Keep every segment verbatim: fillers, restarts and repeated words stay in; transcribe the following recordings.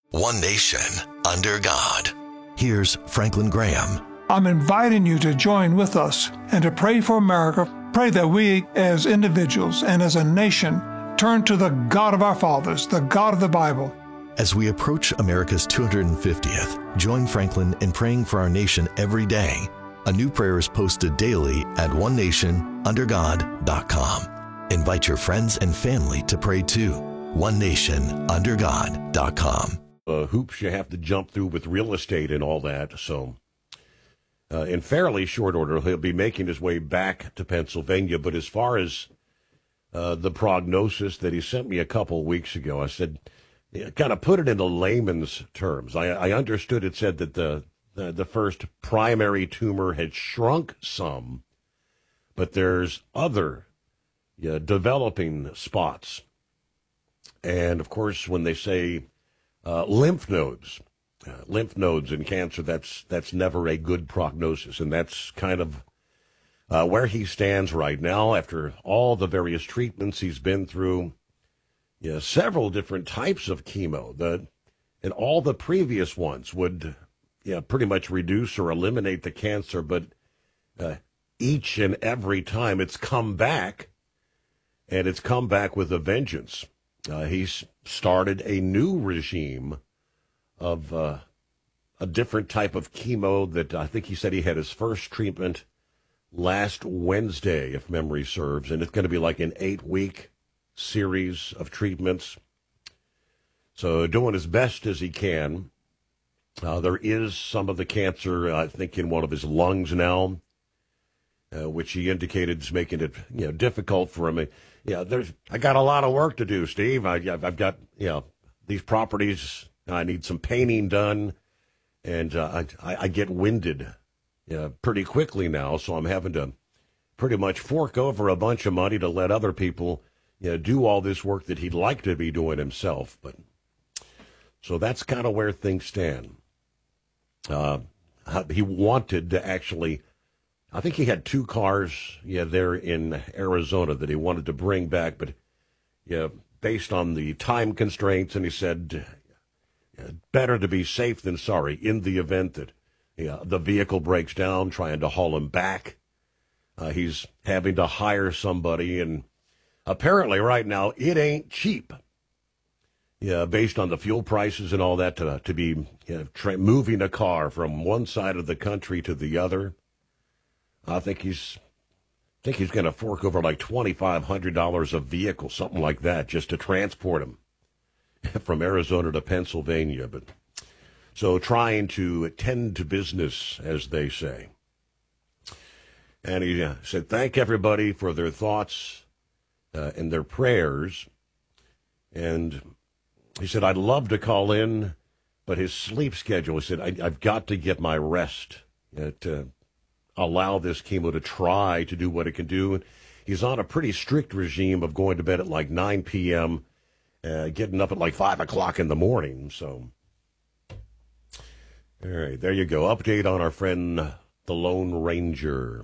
One nation, under God. Here's Franklin Graham. I'm inviting you to join with us and to pray for America. Pray that we as individuals and as a nation turn to the God of our fathers, the God of the Bible. As we approach America's two hundred fiftieth, join Franklin in praying for our nation every day. A new prayer is posted daily at one nation under god dot com. Invite your friends and family to pray too. one nation under god dot com. Uh, hoops you have to jump through with real estate and all that. So uh, in fairly short order, he'll be making his way back to Pennsylvania. But as far as uh, the prognosis that he sent me a couple weeks ago, I said, yeah, kind of put it into layman's terms. I, I understood it said that the, the, the first primary tumor had shrunk some, but there's other yeah, developing spots. And, of course, when they say Uh, lymph nodes, uh, lymph nodes in cancer, that's that's never a good prognosis. And that's kind of uh, where he stands right now after all the various treatments he's been through, you know, several different types of chemo. The, and all the previous ones would yeah, pretty much reduce or eliminate the cancer. But uh, each and every time it's come back, and it's come back with a vengeance. Uh, he's started a new regime of uh, a different type of chemo that I think he said he had his first treatment last Wednesday, if memory serves, and it's going to be like an eight-week series of treatments. So doing as best as he can. Uh, there is some of the cancer, I think, in one of his lungs now, uh, which he indicated is making it you know difficult for him. Yeah, there's. I got a lot of work to do, Steve. I, I've got, you know, these properties. I need some painting done, and uh, I, I get winded you know, pretty quickly now. So I'm having to pretty much fork over a bunch of money to let other people, you know, do all this work that he'd like to be doing himself. But so that's kind of where things stand. Uh, he wanted to actually. I think he had two cars, yeah, there in Arizona that he wanted to bring back, but yeah, based on the time constraints, and he said, yeah, better to be safe than sorry in the event that yeah, the vehicle breaks down, trying to haul him back. Uh, he's having to hire somebody, and apparently right now it ain't cheap. Yeah, based on the fuel prices and all that, to to be you know, tra- moving a car from one side of the country to the other. I think he's, I think he's going to fork over like twenty-five hundred dollars a vehicle, something like that, just to transport him from Arizona to Pennsylvania. But so trying to tend to business, as they say. And he uh, said, thank everybody for their thoughts uh, and their prayers. And he said, I'd love to call in, but his sleep schedule, he said, I, I've got to get my rest at uh, allow this chemo to try to do what it can do. He's on a pretty strict regime of going to bed at like nine p.m., uh, getting up at like five o'clock in the morning. So, all right, there you go. Update on our friend, the Lone Ranger.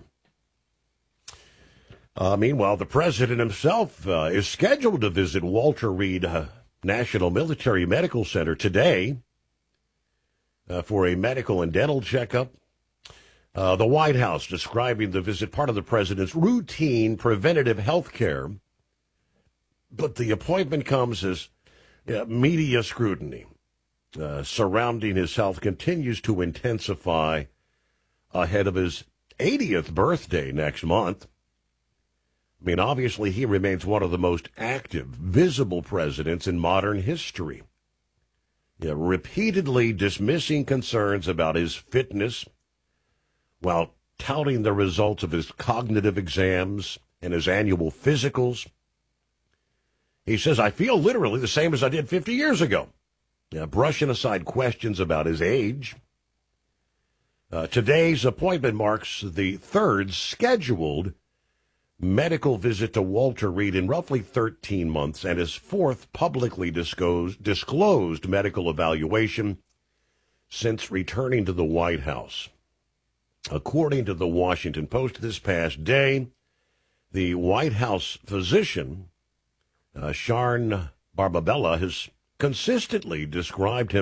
Uh, meanwhile, the president himself uh, is scheduled to visit Walter Reed uh, National Military Medical Center today uh, for a medical and dental checkup. Uh, the White House describing the visit part of the president's routine preventative health care. But the appointment comes as uh, media scrutiny uh, surrounding his health continues to intensify ahead of his eightieth birthday next month. I mean, obviously, he remains one of the most active, visible presidents in modern history. Yeah, repeatedly dismissing concerns about his fitness, while touting the results of his cognitive exams and his annual physicals. He says, I feel literally the same as I did fifty years ago, yeah, brushing aside questions about his age. Uh, today's appointment marks the third scheduled medical visit to Walter Reed in roughly thirteen months and his fourth publicly disclosed, disclosed medical evaluation since returning to the White House. According to the Washington Post this past day, the White House physician, uh, Sharn Barbabella, has consistently described him